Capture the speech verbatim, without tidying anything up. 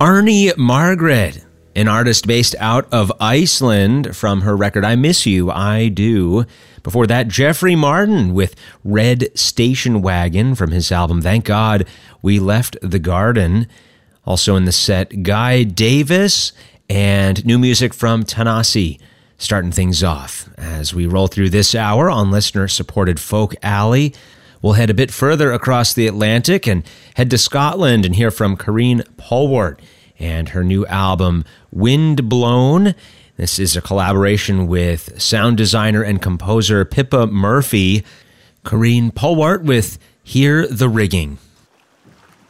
Arnie Margaret, an artist based out of Iceland, from her record I Miss You, I Do. Before that, Jeffrey Martin with Red Station Wagon from his album Thank God We Left the Garden. Also in the set, Guy Davis and new music from Tanasi, starting things off. As we roll through this hour on listener-supported Folk Alley, we'll head a bit further across the Atlantic and head to Scotland and hear from Corrine Polwart and her new album, Wind Blown. This is a collaboration with sound designer and composer Pippa Murphy. Corrine Polwart with Hear the Rigging.